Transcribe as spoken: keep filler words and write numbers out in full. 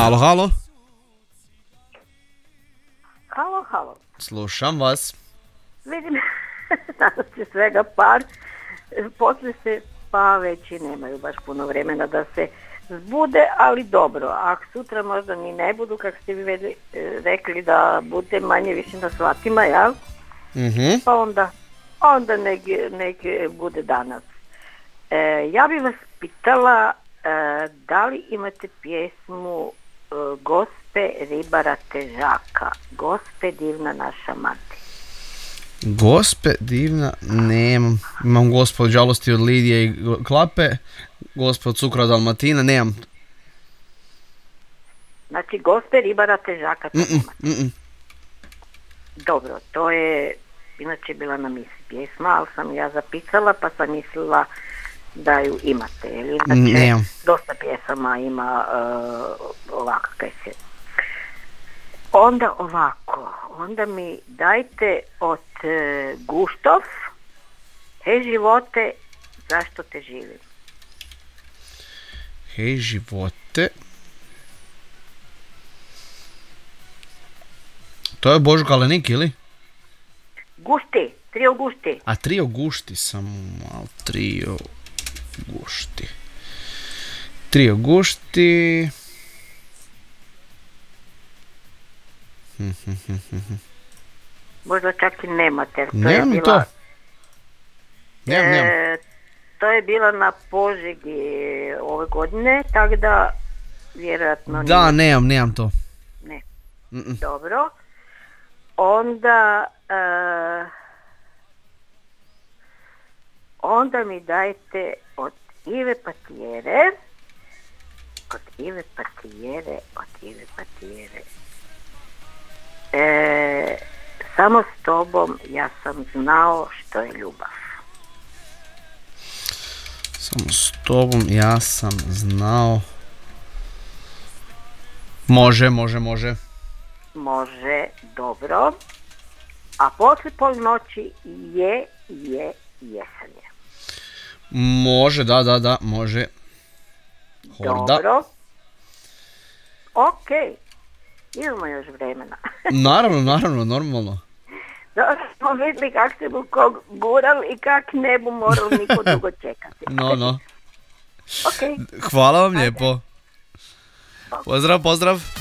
Halo, halo. Halo, halo. Slušam vas. Vidim, danas je svega par. Poslije se pa već i nemaju baš puno vremena da se zbude, ali dobro. Ako sutra možda ni ne budu, kako ste vi veli, rekli da bude manje više na svatima, jel? Mhm. Pa onda, onda nek, nek bude danas. E, ja bih vas pitala e, da li imate pjesmu e, Gospe Ribara Težaka, Gospe divna naša mati. Gospe divna, nemam. Imam Gospe od žalosti od Lidije i Klape, Gospe od cukra Dalmatina, nemam. Znači Gospe Ribara Težaka to Mm-mm, nemate. mm-mm. Dobro, to je inače bila na misli pjesma, ali sam ja zapisala pa sam mislila da ju imate. Jer inače Nemam. dosta pjesama ima uh, ovako kaj se. Onda ovako, onda mi dajte od uh, Guštov, Hej živote, zašto te živim? Hej živote. To je Božo Kalenik, ili? Gušti, trio Gušti. A trio Gušti, samo malo, trio Gušti. Trio Gušti. Hm, hm, hm, hm. Možda čak i nemate. To Nemam je ni bila, to. Nemam, nemam. e, to je bila na Požegi ove godine, tako da vjerojatno Da, nije. nemam, nemam to. Ne. Mm-mm. Dobro. Onda e, onda mi dajte od Ive Patijere od Ive Patijere od Ive Patijere e, samo s tobom ja sam znao što je ljubav. Samo s tobom ja sam znao. Može, može, može. Može, dobro. A poslije polnoći je, je, jesen je. Može, da, da, da, može. Horda. Dobro. Ok. Imamo još vremena. Naravno, naravno, normalno. Dobro smo vidjeli kak se bu kog gural i kak ne bu moral niko dugo čekati. No, no. Ok. Hvala vam lijepo. Pozdrav, pozdrav.